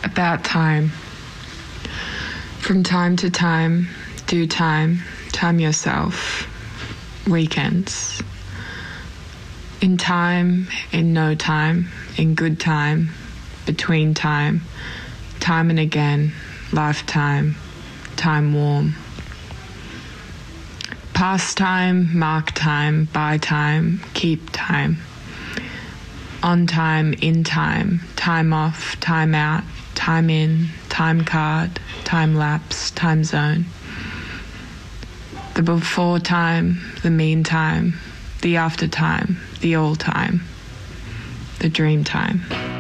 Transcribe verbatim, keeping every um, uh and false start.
About time. From time to time, do time, time yourself. Weekends. In time, in no time, in good time, between time, time and again, lifetime, time warm. Past time, mark time, buy time, keep time. On time, in time, time off, time out, time in, time card, time lapse, time zone. The before time, the meantime, the after time, the all time, the dream time.